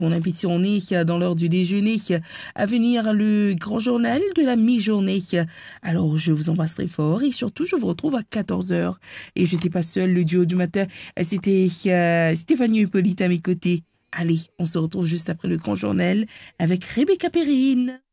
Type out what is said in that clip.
Bon appétit, on est dans l'heure du déjeuner. À venir, le grand journal de la mi-journée. Alors, je vous embrasse très fort et surtout, je vous retrouve à 14 heures. Et je n'étais pas seule, le duo du matin, c'était Stéphanie Hippolyte à mes côtés. Allez, on se retrouve juste après le grand journal avec Rebecca Perrine.